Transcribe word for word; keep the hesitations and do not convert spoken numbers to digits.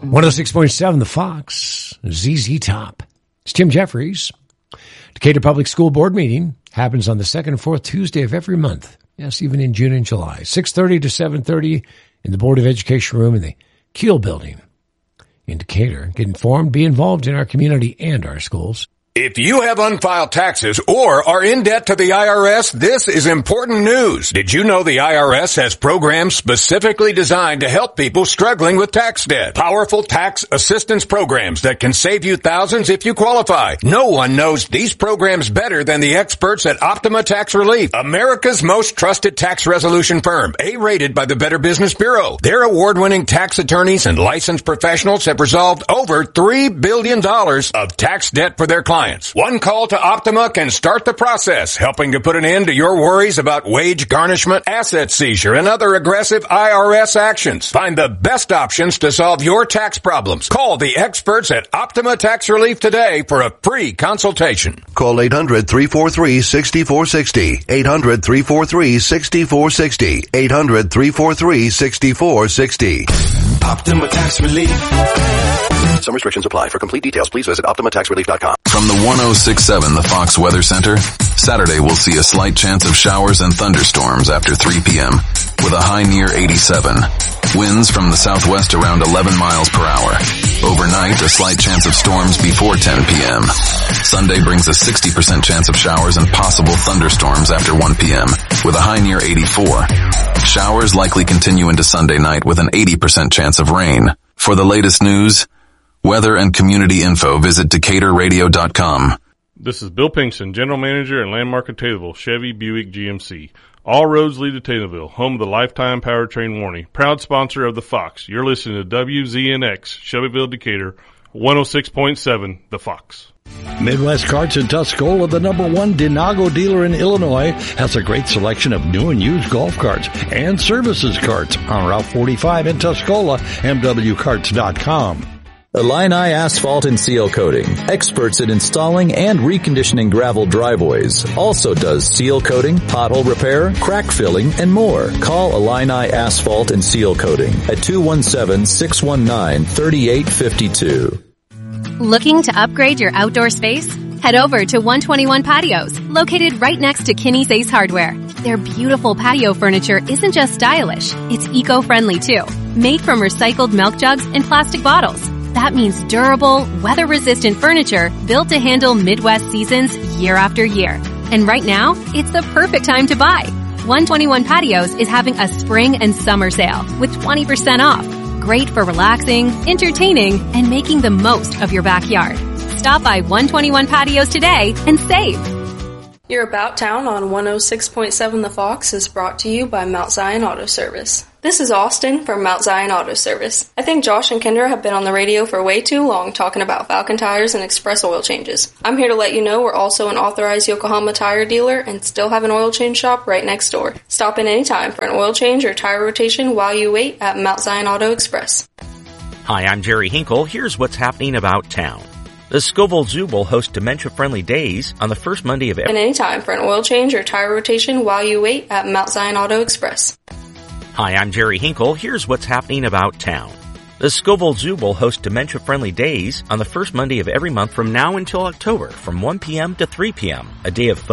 one oh six point seven The Fox, Z Z Top. It's Tim Jeffries. Decatur Public School Board meeting happens on the second and fourth Tuesday of every month. Yes, even in June and July. six thirty to seven thirty in the Board of Education room in the Keel Building in Decatur. Get informed, be involved in our community and our schools. If you have unfiled taxes or are in debt to the I R S, this is important news. Did you know the I R S has programs specifically designed to help people struggling with tax debt? Powerful tax assistance programs that can save you thousands if you qualify. No one knows these programs better than the experts at Optima Tax Relief, America's most trusted tax resolution firm, A-rated by the Better Business Bureau. Their award-winning tax attorneys and licensed professionals have resolved over three billion dollars of tax debt for their clients. One call to Optima can start the process, helping to put an end to your worries about wage garnishment, asset seizure, and other aggressive I R S actions. Find the best options to solve your tax problems. Call the experts at Optima Tax Relief today for a free consultation. Call eight hundred, three four three, six four six zero. eight hundred, three four three, six four six zero. eight hundred, three four three, six four six zero. Optima Tax Relief. Some restrictions apply. For complete details, please visit Optima Tax Relief dot com. From the one oh six point seven The Fox Weather Center, Saturday we'll see a slight chance of showers and thunderstorms after three p.m. with a high near eighty-seven. Winds from the southwest around eleven miles per hour. Overnight, a slight chance of storms before ten p.m. Sunday brings a sixty percent chance of showers and possible thunderstorms after one p.m. with a high near eighty-four. Showers likely continue into Sunday night with an eighty percent chance of rain. For the latest news, weather, and community info, visit Decatur Radio dot com. This is Bill Pinkston, General Manager and Landmark of Taylorville, Chevy Buick G M C. All roads lead to Taylorville, home of the Lifetime Powertrain Warranty. Proud sponsor of The Fox. You're listening to W Z N X, Shelbyville, Decatur, one oh six point seven, The Fox. Midwest Carts in Tuscola, the number one Denago dealer in Illinois, has a great selection of new and used golf carts and services carts on Route forty-five in Tuscola, M W carts dot com. Illini Asphalt and Seal Coating, experts in installing and reconditioning gravel driveways. Also does seal coating, pothole repair, crack filling, and more. Call Illini Asphalt and Seal Coating at two one seven, six one nine, three eight five two. Looking to upgrade your outdoor space? Head over to one twenty-one Patios, located right next to Kinney's Ace Hardware. Their beautiful patio furniture isn't just stylish, it's eco-friendly too. Made from recycled milk jugs and plastic bottles. That means durable, weather-resistant furniture built to handle Midwest seasons year after year. And right now, it's the perfect time to buy. one twenty-one Patios is having a spring and summer sale with twenty percent off. Great for relaxing, entertaining, and making the most of your backyard. Stop by one twenty-one Patios today and save. Your About Town on one oh six point seven The Fox is brought to you by Mount Zion Auto Service. This is Austin from Mount Zion Auto Service. I think Josh and Kendra have been on the radio for way too long talking about Falcon tires and express oil changes. I'm here to let you know we're also an authorized Yokohama tire dealer and still have an oil change shop right next door. Stop in anytime for an oil change or tire rotation while you wait at Mount Zion Auto Express. Hi, I'm Jerry Hinkle. Here's what's happening about town. The Scoville Zoo will host dementia-friendly days on the first Monday of every... And anytime for an oil change or tire rotation while you wait at Mount Zion Auto Express. Hi, I'm Jerry Hinkle. Here's what's happening about town. The Scoville Zoo will host dementia-friendly days on the first Monday of every month from now until October from one p.m. to three p.m. A day of fun.